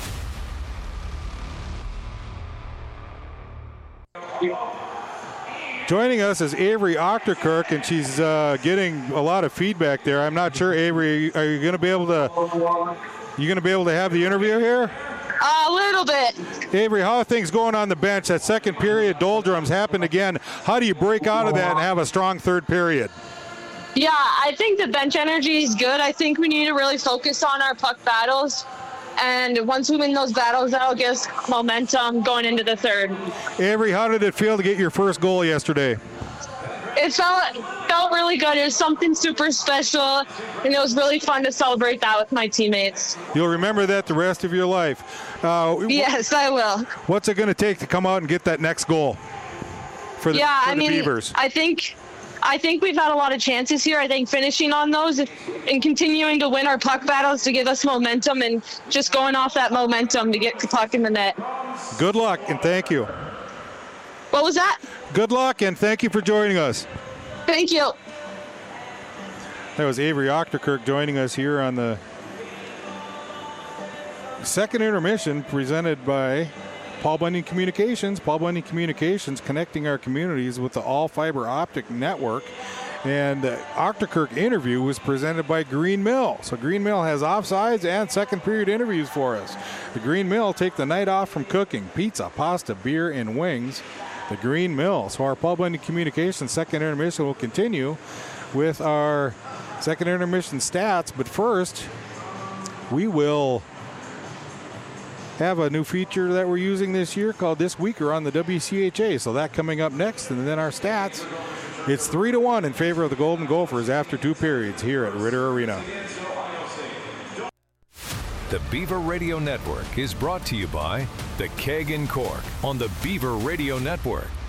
Joining us is Avery Ochterkirk, and she's uh, getting a lot of feedback there. I'm not sure, Avery, are you going to be able to? You going to be able to have the interview here? A little bit. Avery, how are things going on the bench? That second period doldrums happened again. How do you break out of that and have a strong third period? Yeah, I think the bench energy is good. I think we need to really focus on our puck battles. And once we win those battles, that'll give us momentum going into the third. Avery, how did it feel to get your first goal yesterday? It felt felt really good. It was something super special, and it was really fun to celebrate that with my teammates. You'll remember that the rest of your life. Uh, yes, I will. What's it going to take to come out and get that next goal for the, yeah, for I the mean, Beavers? I think... I think we've had a lot of chances here. I think finishing on those and continuing to win our puck battles to give us momentum and just going off that momentum to get the puck in the net. Good luck and thank you. What was that? Good luck and thank you for joining us. Thank you. That was Avery Ochterkirk joining us here on the second intermission presented by Paul Bunyan Communications. Paul Bunyan Communications connecting our communities with the all fiber optic network. And the Octokirk interview was presented by Green Mill. So Green Mill has offsides and second period interviews for us. The Green Mill take the night off from cooking pizza, pasta, beer, and wings. The Green Mill. So our Paul Bunyan Communications second intermission will continue with our second intermission stats. But first, we will have a new feature that we're using this year called This Weeker on the W C H A. So that coming up next, and then our stats. It's three to one in favor of the Golden Gophers after two periods here at Ritter Arena. The Beaver Radio Network is brought to you by the Keg and Cork on the Beaver Radio Network.